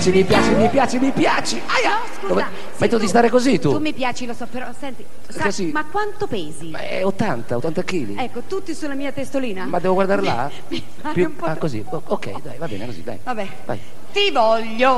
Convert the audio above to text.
piaci, mi piaci, mi piaci, mi piaci. Aia! No, scusa. Metto di stare così tu. Tu mi piaci, lo so, però senti, Così. ma quanto pesi? 80 kg. Ecco, tutti sulla mia testolina. Ma devo guardare là? Mi pare un po'. Così. Ok, dai, va bene così, dai. Vabbè. Vai. Ti voglio